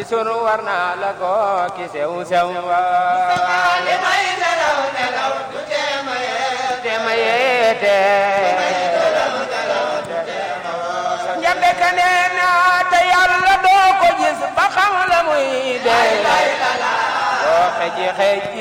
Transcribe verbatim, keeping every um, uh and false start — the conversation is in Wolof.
sunu war naa la ko ki sew sew wa li may nelaw nelaw du teema yee teema yee te njambe ka nee na te yàlla doo ko gis ba xam la muy dee doo xeji xeji